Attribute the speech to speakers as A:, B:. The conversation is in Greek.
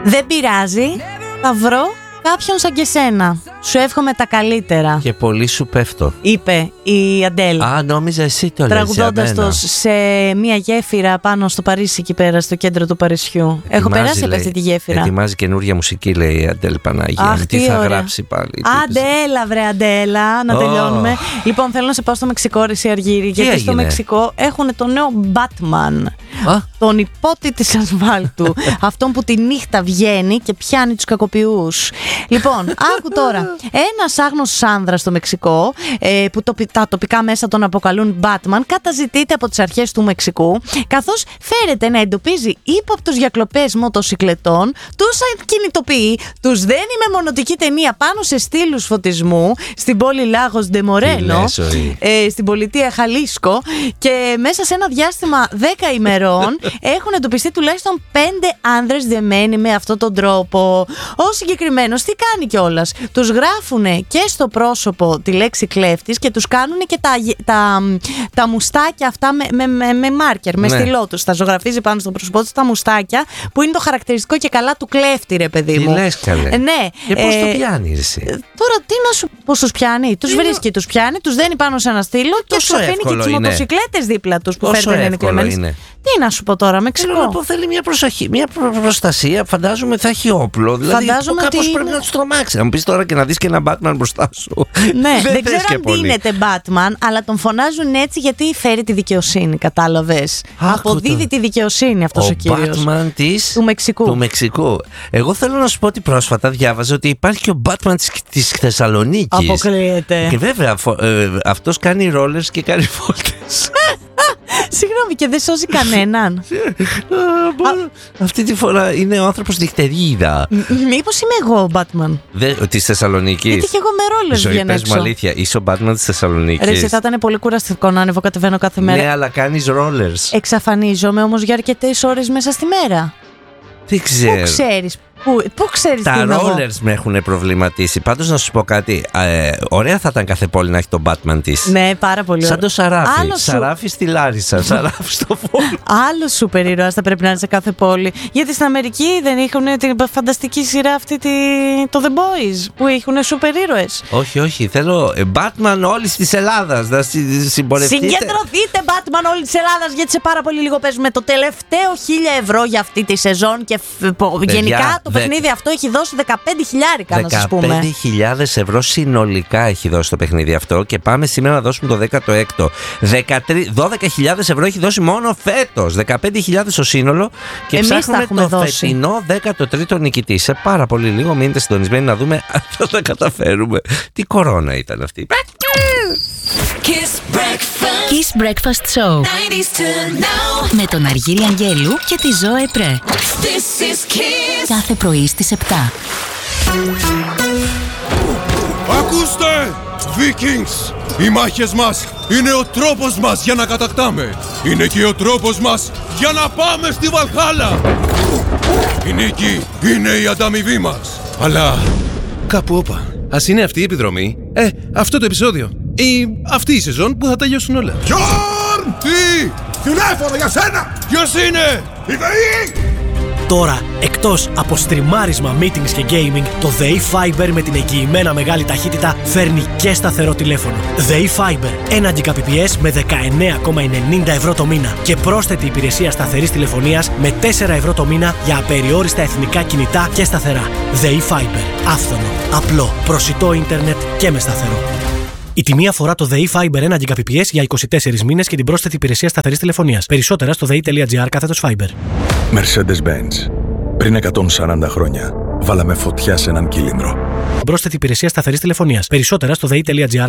A: Δεν πειράζει, θα βρω κάποιον σαν και σένα. Σου εύχομαι τα καλύτερα.
B: Και πολύ σου πέφτω,
A: είπε η Αντέλ.
B: Α, νόμιζα εσύ το λες.
A: Τραγουδώντας το σε μια γέφυρα πάνω στο Παρίσι, εκεί πέρα, στο κέντρο του Παρισιού. Έχω περάσει από αυτή τη γέφυρα.
B: Ετοιμάζει καινούργια μουσική, λέει η Αντέλ Παναγία. Τι θα γράψει πάλι.
A: Αντέλα, βρε Αντέλα, να τελειώνουμε. Λοιπόν, θέλω να σε πάω στο Μεξικό, ρε Αργύρη. Γιατί στο Μεξικό έχουν το νέο Batman. Τον υπότη της ασφάλτου. Αυτόν που τη νύχτα βγαίνει και πιάνει τους κακοποιούς. Λοιπόν, άκου τώρα. Ένας άγνωστος άνδρας στο Μεξικό, που τα τοπικά μέσα τον αποκαλούν Batman, καταζητείται από τις αρχές του Μεξικού, καθώς φέρεται να εντοπίζει ύποπτους για κλοπές μοτοσικλετών, τους κινητοποιεί, τους δένει με μονοτική ταινία πάνω σε στήλους φωτισμού στην πόλη Λάγος Ντε Μορένο, στην πολιτεία Χαλίσκο, και μέσα σε ένα διάστημα 10 ημερών έχουν εντοπιστεί τουλάχιστον 5 άνδρες δεμένοι με αυτόν τον τρόπο. Ο συγκεκριμένος τι κάνει κιόλας? Τους γράφουνε και στο πρόσωπο τη λέξη κλέφτης και τους κάνουνε και τα μουστάκια αυτά με μάρκερ, με στυλό τους. Τα ζωγραφίζει πάνω στο πρόσωπό τους τα μουστάκια, που είναι το χαρακτηριστικό και καλά του κλέφτη, ρε παιδί μου.
B: Τι λες, καλέ?
A: Ναι.
B: Και πώς το πιάνει εσύ?
A: Τώρα τι να σου, πώς τους πιάνει? Τους βρίσκει, τους πιάνει, τους δένει πάνω σε ένα στήλο και τους αφήνει και τις μοτοσικλέτες δίπλα τους που φέρνουν είναι κλεμμένες. Τι να σου πω τώρα, Μεξικό?
B: Θέλω να πω, θέλει μια προσοχή, μια προστασία. Φαντάζομαι θα έχει όπλο. Δηλαδή κάπως πρέπει να τους τρομάξει. Να μου πεις τώρα και να δεις και ένα Batman μπροστά σου.
A: Ναι, δεν ξέρω αν δίνεται Batman, αλλά τον φωνάζουν έτσι γιατί φέρει τη δικαιοσύνη, κατάλαβες? Αποδίδει τη δικαιοσύνη αυτός ο κύριος.
B: Ο Batman του Μεξικού. Εγώ θέλω να σου πω ότι πρόσφατα διάβαζα ότι υπάρχει και ο Batman της Θεσσαλονίκης.
A: Αποκλείεται.
B: Και βέβαια αυτός κάνει ρόλερς και κάνει βόλτες.
A: Συγγνώμη, και δεν σώζει κανέναν.
B: Αυτή τη φορά είναι ο άνθρωπος νυχτερίδα.
A: Μήπως είμαι εγώ ο Batman
B: της Θεσσαλονίκης?
A: Γιατί και εγώ με ρόλες βγαίνω έξω.
B: Πες μου αλήθεια, είσαι ο Batman της Θεσσαλονίκης?
A: Ρε, θα ήταν πολύ κουραστικό να ανεβοκατεβαίνω κάθε μέρα.
B: Ναι, αλλά κάνεις ρόλερς.
A: Εξαφανίζομαι όμως για αρκετές ώρες μέσα στη μέρα.
B: Δεν ξέρω.
A: Πού ξέρεις? Πού ξέρεις τι είναι?
B: Τα rollers με έχουν προβληματίσει. Πάντως να σου πω κάτι. Ωραία θα ήταν κάθε πόλη να έχει τον Batman της.
A: Ναι, πάρα πολύ ωραία.
B: Σαν το Σαράφι. Σαράφι στη Λάρισα, Σαράφι στο Βόλο.
A: Άλλο σούπερ ήρωας θα πρέπει να είναι σε κάθε πόλη. Γιατί στην Αμερική δεν έχουν την φανταστική σειρά αυτή, το The Boys, που έχουν σούπερ ήρωες?
B: Όχι. Θέλω Batman όλης της Ελλάδας να συμπορευτείτε.
A: Συγκεντρωθείτε Batman όλης της Ελλάδας, γιατί σε πάρα πολύ λίγο παίζουμε το τελευταίο 1.000 ευρώ για αυτή τη σεζόν. Και γενικά το παιχνίδι αυτό έχει δώσει 15.000, να σας πούμε.
B: 15.000 ευρώ συνολικά έχει δώσει το παιχνίδι αυτό, και πάμε σήμερα να δώσουμε το 16ο. 12.000 ευρώ έχει δώσει μόνο φέτος. 15.000 στο σύνολο, και
A: εμείς
B: ψάχνουμε το φετινό 13ο νικητή. Σε πάρα πολύ λίγο μείνετε συντονισμένοι να δούμε αν θα τα καταφέρουμε. Τι κορώνα ήταν αυτή.
C: Kiss Breakfast Show με τον Αργύρη Αγγέλου και τη Ζώε Πρέ. Κάθε πρωί στις 7.
D: Ακούστε, Vikings! Οι μάχες μας είναι ο τρόπος μας για να κατακτάμε. Είναι και ο τρόπος μας για να πάμε στη Βαλχάλα. Η νίκη είναι η ανταμοιβή μας. Αλλά κάπου όπα. Ας είναι αυτή η επιδρομή, αυτό το επεισόδιο, ή αυτή η σεζόν που θα τελειώσουν όλα. Γιόρν! Τι! Τηλέφωνο για σένα! Ποιος είναι? Η ΔΕΗ!
E: Τώρα, εκτός από στριμάρισμα, meetings και gaming, το ΔΕΗ Fiber με την εγγυημένα μεγάλη ταχύτητα φέρνει και σταθερό τηλέφωνο. ΔΕΗ Fiber, 1 Gbps με 19,90 ευρώ το μήνα και πρόσθετη υπηρεσία σταθερής τηλεφωνίας με 4 ευρώ το μήνα για απεριόριστα εθνικά κινητά και σταθερά. ΔΕΗ Fiber, άφθονο, απλό, προσιτό ίντερνετ και με σταθερό. Η τιμή αφορά το ΔΕΗ Fiber 1 Gbps για 24 μήνες και την πρόσθετη υπηρεσία σταθερής τηλεφωνίας. Περισσότερα στο dei.gr/Fiber.
F: Mercedes-Benz. Πριν 140 χρόνια, βάλαμε φωτιά σε έναν κύλινδρο.
E: Πρόσθετη υπηρεσία σταθερής τηλεφωνίας. Περισσότερα στο dei.gr.